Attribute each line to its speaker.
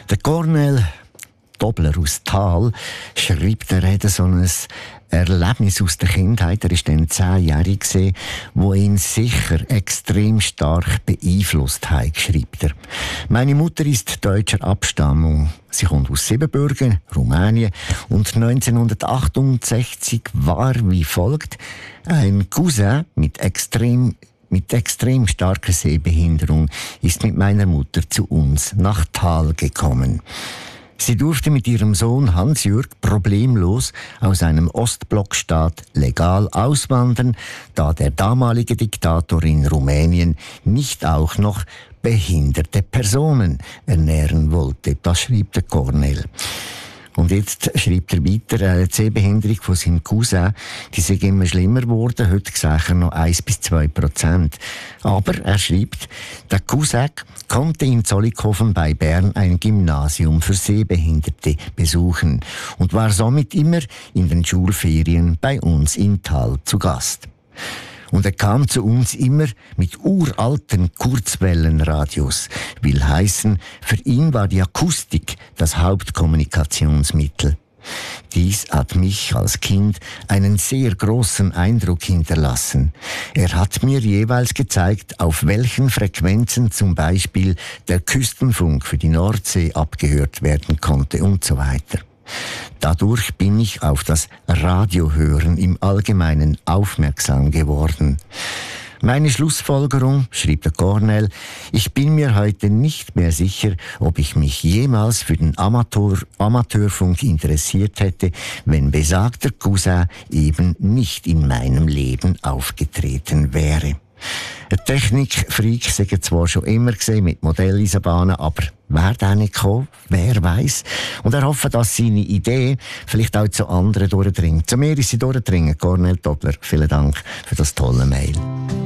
Speaker 1: Der Cornel Dobler aus Thal schreibt, er hätte so ein Erlebnis aus der Kindheit. Er war dann 10-jährig, wo ihn sicher extrem stark beeinflusst hat, schreibt er. Meine Mutter ist deutscher Abstammung. Sie kommt aus Siebenbürgen, Rumänien. Und 1968 war wie folgt: ein Cousin mit extrem starker Sehbehinderung ist mit meiner Mutter zu uns nach Thal gekommen. Sie durfte mit ihrem Sohn Hans-Jürg problemlos aus einem Ostblockstaat legal auswandern, da der damalige Diktator in Rumänien nicht auch noch behinderte Personen ernähren wollte. Das schrieb der Cornel. Und jetzt schreibt er weiter, die Sehbehinderung von seinem Cousin, die sei immer schlimmer geworden. Heute sagt er noch 1-2%. Aber er schreibt, der Cousin konnte in Zollikofen bei Bern ein Gymnasium für Sehbehinderte besuchen und war somit immer in den Schulferien bei uns in Thal zu Gast. Und er kam zu uns immer mit uralten Kurzwellenradios. Will heißen, für ihn war die Akustik das Hauptkommunikationsmittel. Dies hat mich als Kind einen sehr großen Eindruck hinterlassen. Er hat mir jeweils gezeigt, auf welchen Frequenzen zum Beispiel der Küstenfunk für die Nordsee abgehört werden konnte und so weiter. Dadurch bin ich auf das Radiohören im Allgemeinen aufmerksam geworden. Meine Schlussfolgerung, schrieb der Cornel, ich bin mir heute nicht mehr sicher, ob ich mich jemals für den Amateurfunk interessiert hätte, wenn besagter Cousin eben nicht in meinem Leben aufgetreten wäre. Ein Technikfreak sei zwar schon immer gesehen mit Modelleisenbahnen, aber wer da nicht kommen, wer weiss. Und er hofft, dass seine Idee vielleicht auch zu anderen durchdringt. Zu mir ist sie durchdringen, Cornel Dobler. Vielen Dank für das tolle Mail.